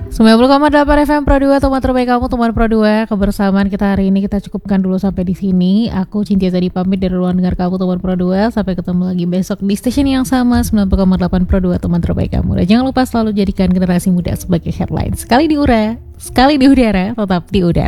90,8 FM Pro 2, teman terbaik kamu, teman Pro 2. Kebersamaan kita hari ini kita cukupkan dulu sampai di sini. Aku Cynthia tadi pamit dari ruang dengar kamu, teman Pro 2. Sampai ketemu lagi besok di station yang sama, 90,8 Pro 2, teman terbaik kamu. Dan jangan lupa selalu jadikan generasi muda sebagai headline. Sekali di udara, tetap di udara.